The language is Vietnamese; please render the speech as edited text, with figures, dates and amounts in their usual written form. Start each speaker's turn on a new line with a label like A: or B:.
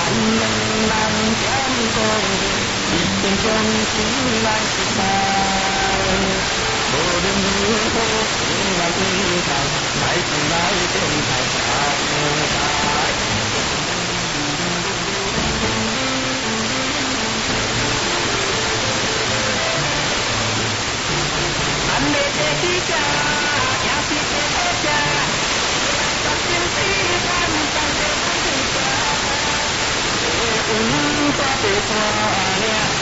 A: Nam chém con tình trong chính lai sai bộ đêm mưa khô nhưng là tinh thần lại cùng lại trên thành tại anh để chi cha nhà chị để cha tất nhiên tí thân tăng để cha có thể qua nè